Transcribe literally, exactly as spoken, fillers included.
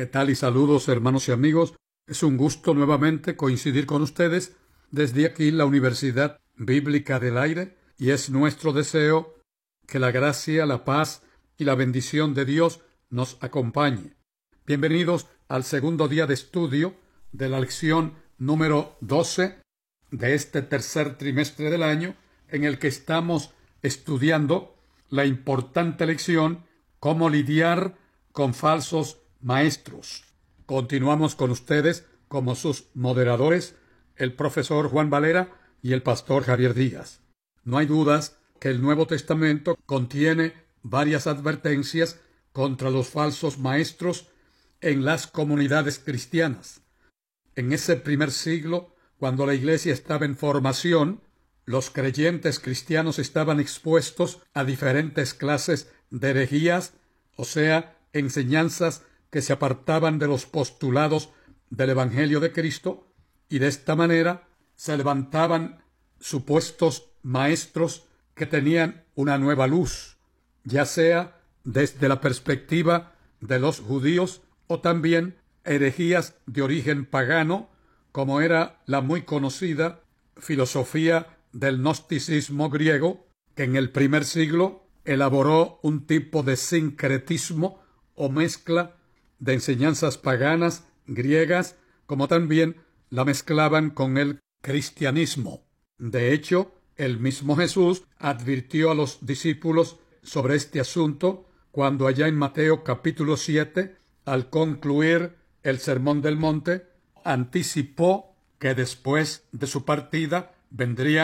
¿Qué tal? Y saludos, hermanos y amigos. Es un gusto nuevamente coincidir con ustedes desde aquí la Universidad Bíblica del Aire, y es nuestro deseo que la gracia, la paz y la bendición de Dios nos acompañe. Bienvenidos al segundo día de estudio de la lección número doce de este tercer trimestre del año, en el que estamos estudiando la importante lección Cómo lidiar con falsos maestros. Continuamos con ustedes como sus moderadores, el profesor Juan Valera y el pastor Javier Díaz. No hay dudas que el Nuevo Testamento contiene varias advertencias contra los falsos maestros en las comunidades cristianas. En ese primer siglo, cuando la Iglesia estaba en formación, los creyentes cristianos estaban expuestos a diferentes clases de herejías, o sea, enseñanzas que se apartaban de los postulados del Evangelio de Cristo, y de esta manera se levantaban supuestos maestros que tenían una nueva luz, ya sea desde la perspectiva de los judíos o también herejías de origen pagano, como era la muy conocida filosofía del gnosticismo griego, que en el primer siglo elaboró un tipo de sincretismo o mezcla de enseñanzas paganas griegas, como también la mezclaban con el cristianismo. De hecho, el mismo Jesús advirtió a los discípulos sobre este asunto cuando allá en Mateo capítulo siete, al concluir el Sermón del Monte, anticipó que después de su partida vendrían